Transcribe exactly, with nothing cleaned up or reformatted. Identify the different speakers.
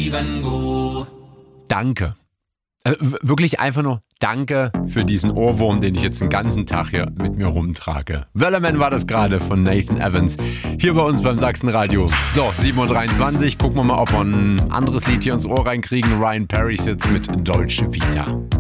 Speaker 1: vengo.
Speaker 2: Danke. Also wirklich einfach nur danke für diesen Ohrwurm, den ich jetzt den ganzen Tag hier mit mir rumtrage. Wellerman war das gerade von Nathan Evans. Hier bei uns beim Sachsenradio. So, sieben Uhr dreiundzwanzig. Gucken wir mal, ob wir ein anderes Lied hier ins Ohr reinkriegen. Ryan Parrish jetzt mit Dolce Vita.